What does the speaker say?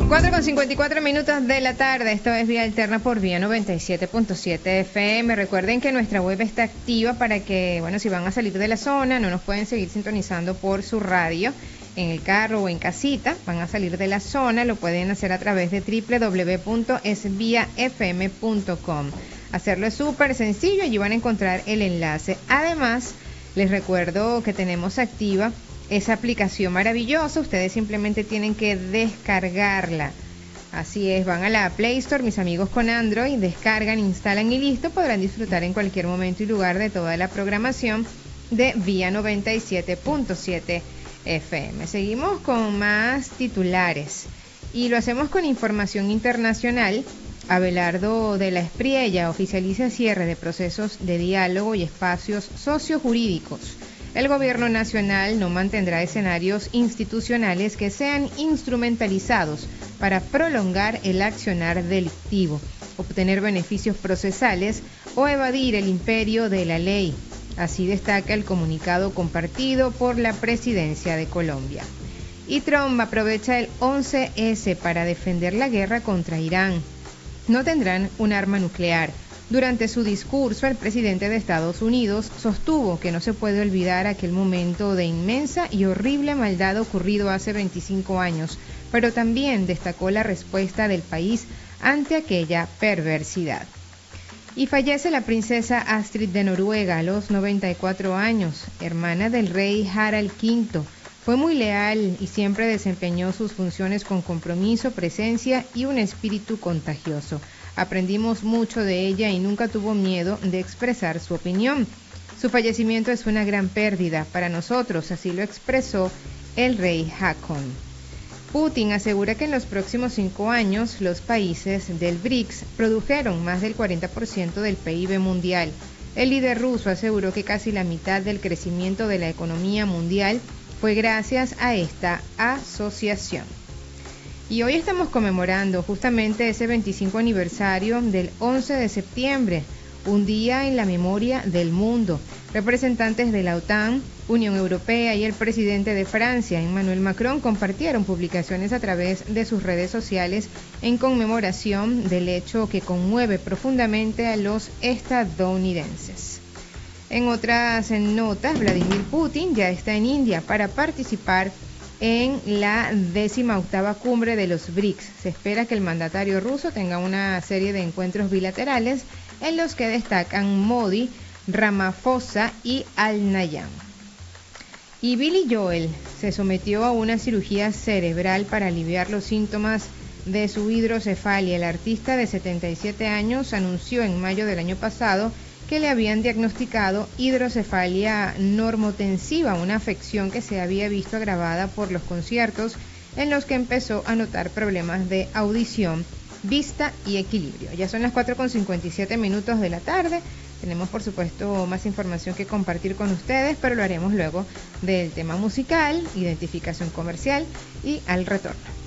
4:54 de la tarde, esto es Vía Alterna por Vía 97.7 FM. Recuerden que nuestra web está activa para que, bueno, si van a salir de la zona, no nos pueden seguir sintonizando por su radio, en el carro o en casita, van a salir de la zona, lo pueden hacer a través de www.esviafm.com. Hacerlo es súper sencillo, allí van a encontrar el enlace. Además, les recuerdo que tenemos activa esa aplicación maravillosa, ustedes simplemente tienen que descargarla. Así es, van a la Play Store, mis amigos con Android, descargan, instalan y listo, podrán disfrutar en cualquier momento y lugar de toda la programación de Vía 97.7 FM. Seguimos con más titulares y lo hacemos con información internacional. Abelardo de la Espriella oficializa cierre de procesos de diálogo y espacios sociojurídicos. El gobierno nacional no mantendrá escenarios institucionales que sean instrumentalizados para prolongar el accionar delictivo, obtener beneficios procesales o evadir el imperio de la ley. Así destaca el comunicado compartido por la Presidencia de Colombia. Y Trump aprovecha el 11S para defender la guerra contra Irán. No tendrán un arma nuclear. Durante su discurso, el presidente de Estados Unidos sostuvo que no se puede olvidar aquel momento de inmensa y horrible maldad ocurrido hace 25 años, pero también destacó la respuesta del país ante aquella perversidad. Y fallece la princesa Astrid de Noruega a los 94 años, hermana del rey Harald V. Fue muy leal y siempre desempeñó sus funciones con compromiso, presencia y un espíritu contagioso. Aprendimos mucho de ella y nunca tuvo miedo de expresar su opinión. Su fallecimiento es una gran pérdida para nosotros, así lo expresó el rey Haakon. Putin asegura que en los próximos 5 años los países del BRICS produjeron más del 40% del PIB mundial. El líder ruso aseguró que casi la mitad del crecimiento de la economía mundial fue gracias a esta asociación. Y hoy estamos conmemorando justamente ese 25 aniversario del 11 de septiembre, un día en la memoria del mundo. Representantes de la OTAN, Unión Europea y el presidente de Francia, Emmanuel Macron, compartieron publicaciones a través de sus redes sociales en conmemoración del hecho que conmueve profundamente a los estadounidenses. En otras notas, Vladimir Putin ya está en India para participar en la 18ª cumbre de los BRICS. Se espera que el mandatario ruso tenga una serie de encuentros bilaterales en los que destacan Modi, Ramaphosa y Al-Nayyan. Y Billy Joel se sometió a una cirugía cerebral para aliviar los síntomas de su hidrocefalia. El artista de 77 años anunció en mayo del año pasado que le habían diagnosticado hidrocefalia normotensiva, una afección que se había visto agravada por los conciertos en los que empezó a notar problemas de audición, vista y equilibrio. Ya son las 4:57 de la tarde. Tenemos, por supuesto, más información que compartir con ustedes, pero lo haremos luego del tema musical, identificación comercial y al retorno.